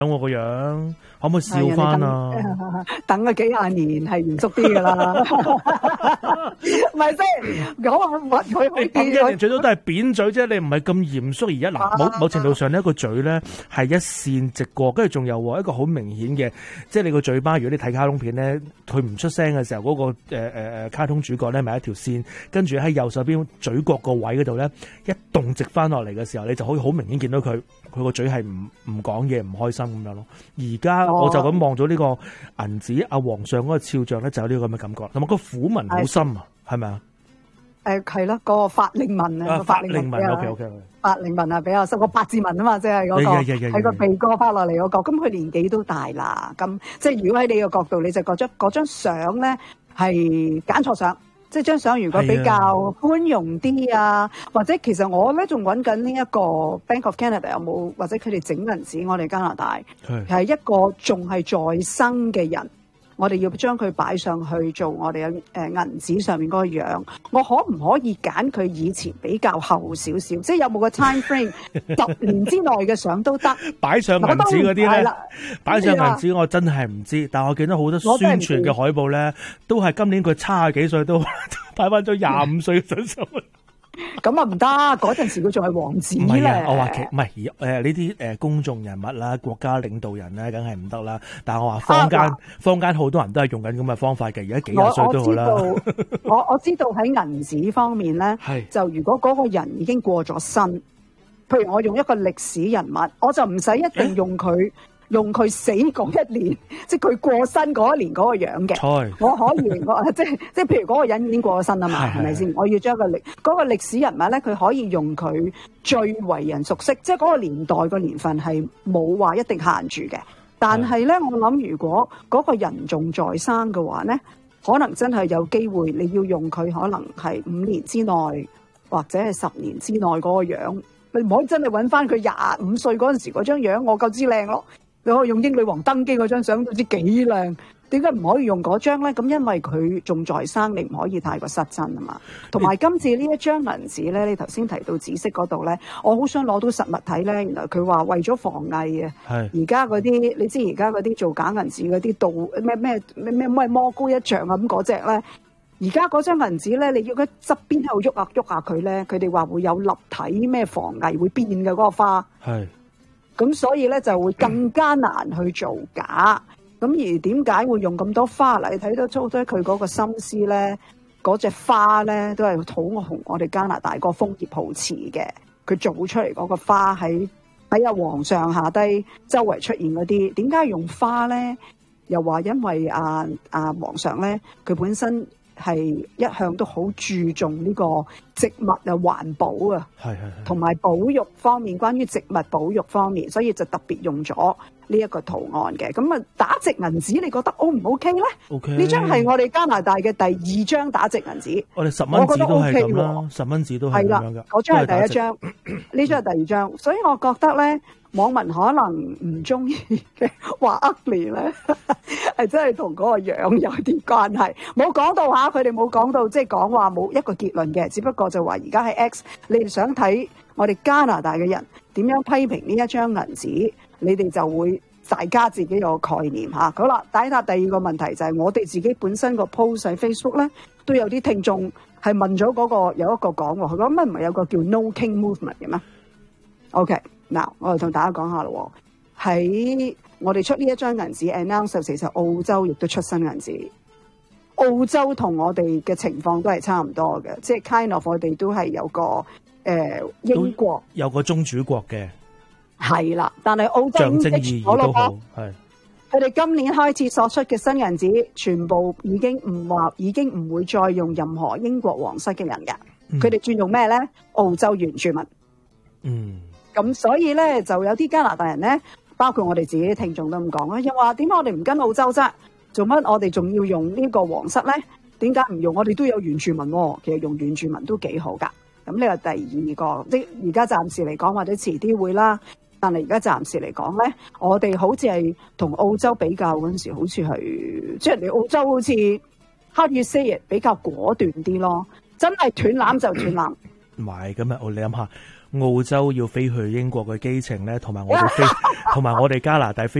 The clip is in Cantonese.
我個樣，可唔可以笑翻啊？ 等佢幾廿年係嚴肅啲噶啦，唔係先，我佢可以咁一年最多都係扁嘴啫，你唔係咁嚴肅。而家嗱，某程度上呢一個嘴咧係一線直過，跟住仲有一個好明顯嘅，即係你個嘴巴。如果你睇卡通片咧，佢唔出聲嘅時候，嗰個卡通主角咧咪一條線，跟住喺右手邊嘴角個位嗰度咧一動直翻落嚟嘅時候，你就可以好明顯見到佢個嘴係唔講嘢，唔開心咁樣咯。而家我就咁望咗呢個銀紙阿皇上嗰個肖像咧，就有呢個咁嘅感覺，同埋個虎紋好深啊，係咪啊？ 係咯，嗰個法令紋啊， 法令紋 OK， 法令紋啊比較深，個八字紋啊嘛，即係嗰個喺個鼻哥翻落嚟嗰個。咁佢年紀都大啦，咁即係如果喺你個角度，你就覺得嗰張相咧係揀錯相。即係張相如果比較寬容啲啊，或者其實我咧仲揾緊呢一個 Bank of Canada 有冇，或者佢哋整銀紙，我哋加拿大係一個仲係在生嘅人，我哋要將佢擺上去做我哋嘅銀紙上面嗰個樣。我可唔可以揀佢以前比較後少少？即係有冇個 time frame 10年之內嘅相都得？ 擺上銀紙嗰啲咧，擺上銀紙我真係唔知，但係我見到好多宣傳嘅海報咧，都係今年佢70幾歲都擺翻咗25歲嘅相去。 咁啊唔得，嗰陣時佢仲係王子咧。 唔係啊，我話唔係呢啲公眾人物啦、國家領導人咧，梗係唔得啦。但係我話坊間好多人都係用緊咁嘅方法嘅，而家幾廿歲都好啦。 我知道喺銀紙方面咧，就如果嗰個人已經過咗身，譬如我用一個歷史人物，我就唔使一定用佢。用佢死嗰一年，即係佢過身嗰一年嗰個樣嘅，我可以即係譬如嗰個人已經過咗身啊嘛，係咪先？我要將嗰個歷史人物咧，佢可以用佢最為人熟悉，即係嗰個年代個年份係冇話一定限住嘅。但係咧，我諗如果嗰個人仲在生嘅話咧，可能真係有機會你要用佢，可能係5年之內或者係10年之內嗰個樣，你唔可以真係揾翻佢25歲嗰陣時嗰張樣，我夠之靚咯。你可以用英女王登基嗰張相都知幾靚，點解唔可以用嗰張咧？咁因為佢仲在生，你唔可以太過失真啊嘛。同埋今次呢一張銀紙咧，你頭先提到紫色嗰度咧，我好想攞到實物睇咧。原來佢話為咗防偽啊，而家嗰啲你知而家嗰啲做假銀紙嗰啲盜咩魔高一丈啊咁嗰隻咧，而家嗰張銀紙咧，你要佢側邊喺度喐下佢咧，佢哋話會有立體咩防偽會變嘅嗰個花。咁所以咧就會更加難去造假。咁而點解會用咁多花嚟？你睇到粗堆佢嗰個心思咧，嗰隻花咧都係土紅我哋加拿大個楓葉豪瓷嘅。佢做出嚟嗰個花喺阿皇上下低周圍出現嗰啲，點解用花咧？又話因為皇上咧，佢本身係一向都好注重呢個植物嘅環保啊，同埋保育方面，關於植物保育方面，所以就特別用咗呢一個圖案嘅。咁啊，打直銀紙，你覺得 O 唔 OK 咧？OK，呢張係我哋加拿大嘅第2張打直銀紙。我哋10蚊紙都係咁啦，10蚊紙都係咁樣㗎。嗰張係第1張，呢張係第2張，所以我覺得咧，網民可能唔中意嘅話 ugly 咧，係真係同嗰個樣有啲關係。冇講到下，佢哋冇講到，即係講話冇一個結論嘅，只不過就話而家喺 X， 你哋想睇我哋加拿大嘅人點樣批評呢一張銀紙，你哋就會大家自己有個概念嚇。好啦，第二個問題就係我哋自己本身個 post 喺 Facebook 咧，都有啲聽眾係問咗嗰個有一個講喎，佢講乜唔係有個叫 No King Movement 嘅咩 ？OK。嗱，我哋同大家講下咯，喺我哋出呢一張銀紙 announce， 其實澳洲亦都出新銀紙。澳洲同我哋嘅情況都係差唔多嘅，即係 kind of 我哋都係有個英國有個宗主國嘅， 係啦。但係澳洲象徵意義都好，係佢哋今年開始所出嘅新銀紙，全部已經唔會再用任何英國皇室嘅人嘅，佢哋轉用咩咧？澳洲原住民。咁所以咧，就有啲加拿大人咧，包括我哋自己啲聽眾都咁講啦，又話點解我哋唔跟澳洲啫？做乜我哋仲要用呢個皇室咧？點解唔用？我哋都有原住民喎，其實用原住民都幾好噶。咁呢個第2個，即係而家暫時嚟講，或者遲啲會啦。但係而家暫時嚟講咧，我哋好似係同澳洲比較嗰陣時，好似係即係人哋澳洲好似 how do you say it 比較果斷啲咯，真係斷纜就斷纜。 唔係咁啊！你諗下。 澳洲要飛去英國嘅機程咧，同埋我哋加拿大飛